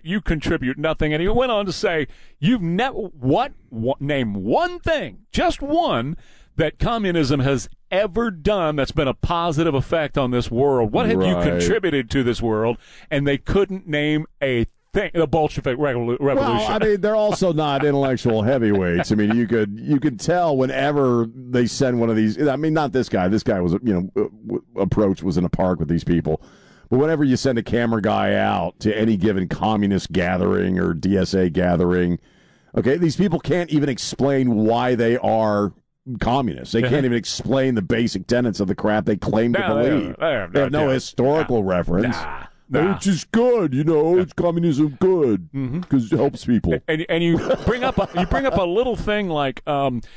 you contribute nothing. And he went on to say, you've never, name one thing, just one, that communism has ever done that's been a positive effect on this world. What have you contributed to this world? And they couldn't name a thing. The Bolshevik revolution. Well, I mean, they're also not intellectual heavyweights. I mean, you could tell whenever they send one of these. I mean, not this guy. This guy was, approach was in a park with these people. But whenever you send a camera guy out to any given communist gathering or DSA gathering, okay, these people can't even explain why they are communists. They can't even explain the basic tenets of the crap they claim to believe. They have no historical reference. It's just good, it's communism good because it helps people. And you bring up a little thing like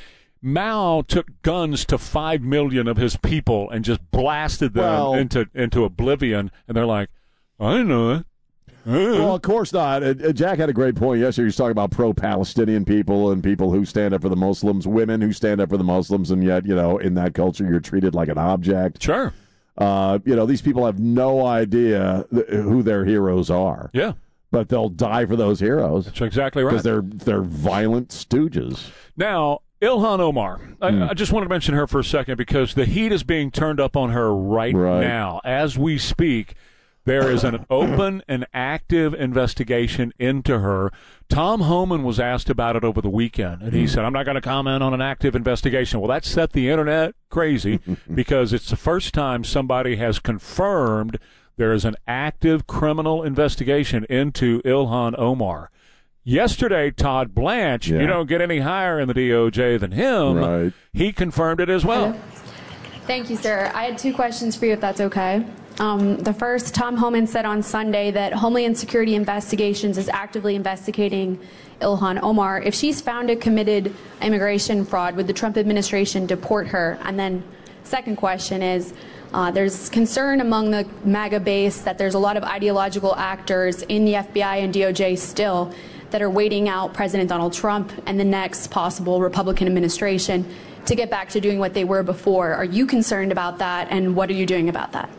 Mao took guns to 5 million of his people and just blasted them into oblivion, and they're like, I didn't know that. Well, of course not. Jack had a great point yesterday. He was talking about pro-Palestinian people and people who stand up for the Muslims, women who stand up for the Muslims, and yet, in that culture, you're treated like an object. Sure. These people have no idea who their heroes are. Yeah. But they'll die for those heroes. That's exactly right. Because they're violent stooges. Now, Ilhan Omar, I just want to mention her for a second because the heat is being turned up on her right now. As we speak, there is an open and active investigation into her. Tom Homan was asked about it over the weekend, and he said, I'm not going to comment on an active investigation. Well, that set the Internet crazy because it's the first time somebody has confirmed there is an active criminal investigation into Ilhan Omar. Yesterday, Todd Blanche, you don't get any higher in the DOJ than him. He confirmed it as well. Hello. Thank you, sir. I had two questions for you, if that's okay. The first, Tom Homan said on Sunday that Homeland Security Investigations is actively investigating Ilhan Omar. If she's found to committed immigration fraud, would the Trump administration deport her? And then second question is, there's concern among the MAGA base that there's a lot of ideological actors in the FBI and DOJ still that are waiting out President Donald Trump and the next possible Republican administration to get back to doing what they were before. Are you concerned about that, and what are you doing about that?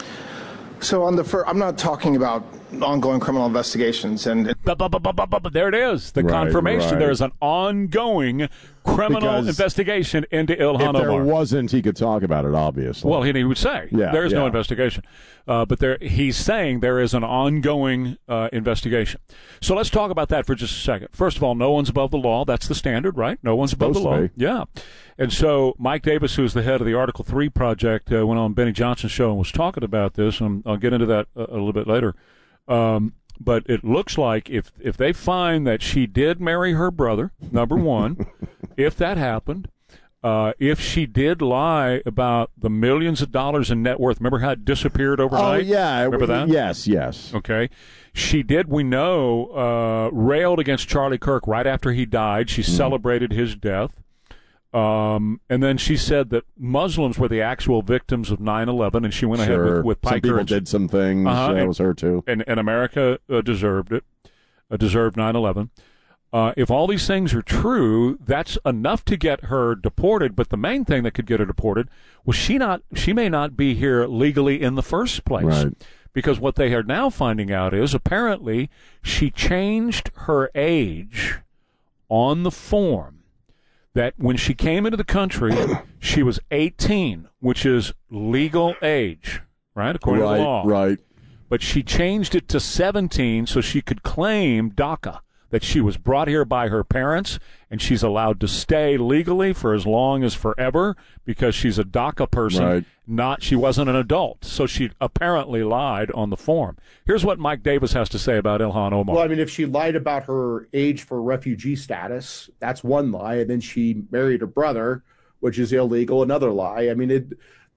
So on the first, I'm not talking about ongoing criminal investigations. And there it is, the confirmation. There is an ongoing criminal investigation into Ilhan Omar. If there wasn't, he could talk about it, obviously. Well, he would say there is no investigation. But he's saying there is an ongoing investigation. So let's talk about that for just a second. First of all, no one's above the law. That's the standard, right? No one's above the law. Yeah. And so Mike Davis, who's the head of the Article 3 Project, went on Benny Johnson's show and was talking about this, and I'll get into that a little bit later. But it looks like if they find that she did marry her brother, number one, if that happened, if she did lie about the millions of dollars in net worth, remember how it disappeared overnight? Oh, yeah. Remember that? Yes. Okay. She did, we know, railed against Charlie Kirk right after he died. She celebrated his death. And then she said that Muslims were the actual victims of 9/11, and she went ahead with Piker. Some people did some things. That was her, too. And America deserved it, deserved 9/11. If all these things are true, that's enough to get her deported. But the main thing that could get her deported was she may not be here legally in the first place. Right. Because what they are now finding out is apparently she changed her age on the form. That when she came into the country, she was 18, which is legal age, right, according to the law. Right. But she changed it to 17 so she could claim DACA, that she was brought here by her parents, and she's allowed to stay legally for as long as forever because she's a DACA person. Right. She wasn't an adult, so she apparently lied on the form. Here's what Mike Davis has to say about Ilhan Omar. Well, I mean, if she lied about her age for refugee status, that's one lie, and then she married her brother, which is illegal, another lie. I mean,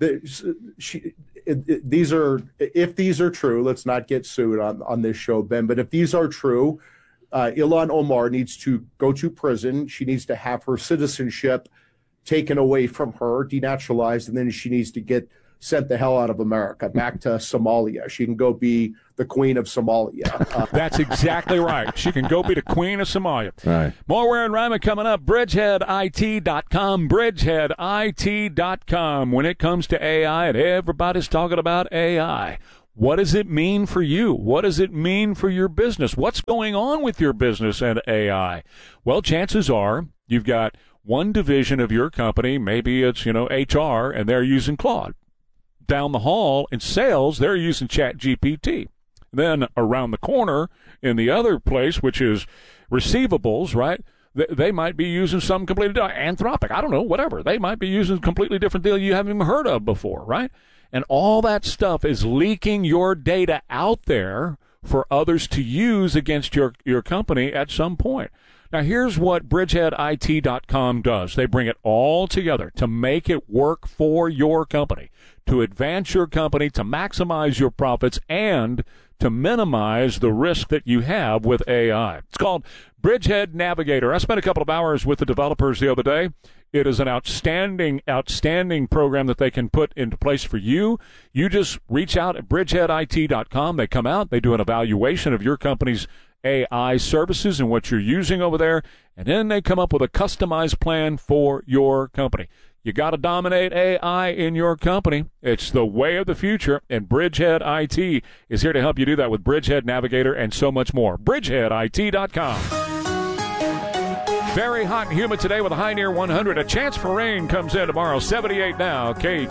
these are, if these are true, let's not get sued on this show, Ben, but if these are true, Ilhan Omar needs to go to prison. She needs to have her citizenship taken away from her, denaturalized, and then she needs to get sent the hell out of America, back to Somalia. She can go be the queen of Somalia. That's exactly right. She can go be the queen of Somalia. Right. More Warren Ryman coming up. BridgeheadIT.com. BridgeheadIT.com. When it comes to AI, and everybody's talking about AI, What does it mean for you? What does it mean for your business? What's going on with your business and AI? Well, chances are you've got one division of your company, maybe it's, HR, and they're using Claude. Down the hall in sales, they're using ChatGPT. Then around the corner in the other place, which is receivables, right? They might be using some completely different, Anthropic, I don't know, whatever. They might be using a completely different deal you haven't even heard of before, right? And all that stuff is leaking your data out there for others to use against your company at some point. Now, here's what BridgeheadIT.com does. They bring it all together to make it work for your company, to advance your company, to maximize your profits, and to minimize the risk that you have with AI. It's called Bridgehead Navigator. I spent a couple of hours with the developers the other day. It is an outstanding program that they can put into place for you. You just reach out at BridgeheadIT.com. They come out, they do an evaluation of your company's AI services and what you're using over there, and then they come up with a customized plan for your company. You got to dominate AI in your company. It's the way of the future, and Bridgehead IT is here to help you do that with Bridgehead Navigator and so much more. BridgeheadIT.com. Very hot and humid today with a high near 100. A chance for rain comes in tomorrow. 78 now,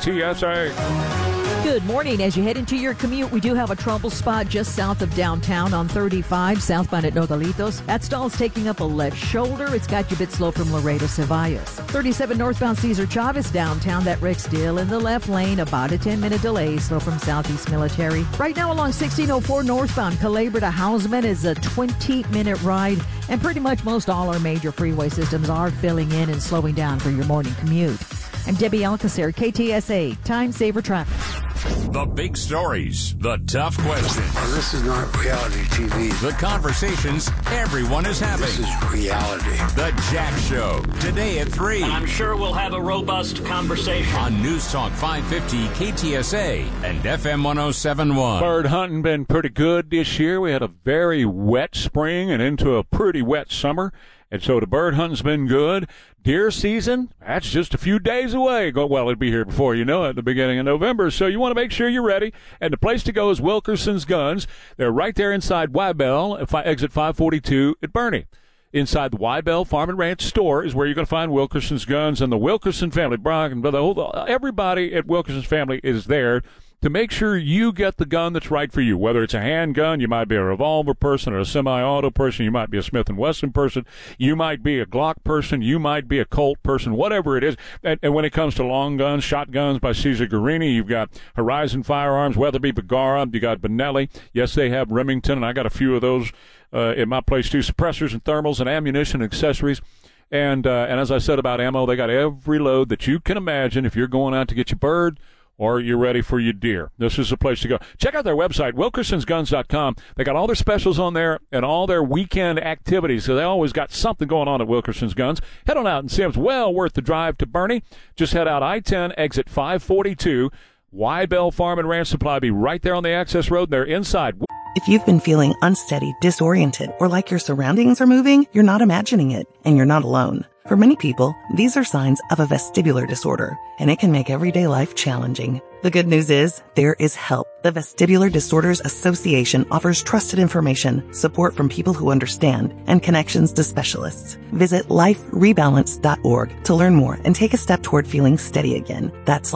KTSA. Good morning. As you head into your commute, we do have a trouble spot just south of downtown on 35, southbound at Nogalitos. That stall's taking up a left shoulder. It's got you a bit slow from Laredo Ceballos. 37 northbound Cesar Chavez downtown. That wreck's still in the left lane. About a 10-minute delay. Slow from Southeast Military. Right now along 1604 northbound Culebra to Hausman is a 20-minute ride. And pretty much most all our major freeway systems are filling in and slowing down for your morning commute. I'm Debbie Alcacer, KTSA, Time Saver Traffic. The big stories, the tough questions. This is not reality TV. The conversations everyone is having. This is reality. The Jack Show, today at 3. I'm sure we'll have a robust conversation. On News Talk 550 KTSA and FM 1071. Bird hunting been pretty good this year. We had a very wet spring and into a pretty wet summer. And so the bird hunting's been good. Deer season, that's just a few days away. Well, it'll be here before you know it, at the beginning of November. So you want to make sure you're ready. And the place to go is Wilkerson's Guns. They're right there inside Wybell, exit 542 at Bernie. Inside the Wybell Farm and Ranch store is where you're going to find Wilkerson's Guns. And the Wilkerson family, Brock and everybody at Wilkerson's family is there to make sure you get the gun that's right for you. Whether it's a handgun, you might be a revolver person or a semi-auto person, you might be a Smith & Wesson person, you might be a Glock person, you might be a Colt person, whatever it is. And when it comes to long guns, shotguns by Cesar Guarini, you've got Horizon Firearms, Weatherby, Bergara, you got Benelli. Yes, they have Remington, and I got a few of those in my place too, suppressors and thermals and ammunition and accessories. And as I said about ammo, they got every load that you can imagine if you're going out to get your bird or you're ready for your deer. This is the place to go. Check out their website, WilkersonsGuns.com. They got all their specials on there and all their weekend activities, so they always got something going on at Wilkerson's Guns. Head on out and see them. It's well worth the drive to Bernie. Just head out I-10, exit 542. Wybell Farm and Ranch Supply be right there on the access road. They're inside. If you've been feeling unsteady, disoriented, or like your surroundings are moving, you're not imagining it, and you're not alone. For many people, these are signs of a vestibular disorder, and it can make everyday life challenging. The good news is, there is help. The Vestibular Disorders Association offers trusted information, support from people who understand, and connections to specialists. Visit liferebalance.org to learn more and take a step toward feeling steady again. That's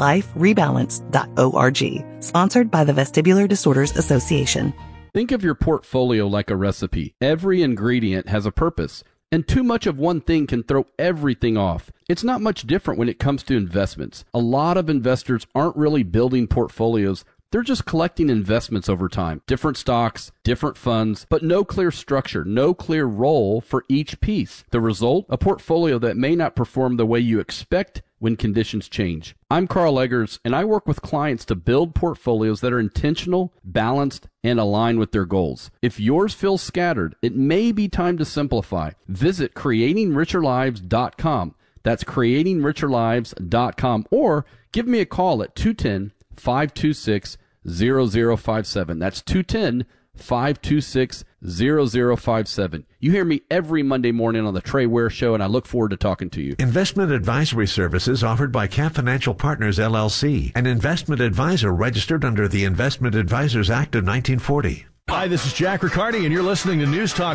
liferebalance.org. Sponsored by the Vestibular Disorders Association. Think of your portfolio like a recipe. Every ingredient has a purpose, and too much of one thing can throw everything off. It's not much different when it comes to investments. A lot of investors aren't really building portfolios. They're just collecting investments over time. Different stocks, different funds, but no clear structure, no clear role for each piece. The result? A portfolio that may not perform the way you expect when conditions change. I'm Carl Eggers, and I work with clients to build portfolios that are intentional, balanced, and aligned with their goals. If yours feels scattered, it may be time to simplify. Visit creatingricherlives.com. That's creatingricherlives.com, or give me a call at 210-526-0057. That's 888-526-0057. You hear me every Monday morning on the Trey Ware Show, and I look forward to talking to you. Investment advisory services offered by Cap Financial Partners, LLC, an investment advisor registered under the Investment Advisors Act of 1940. Hi, this is Jack Riccardi, and you're listening to News Talk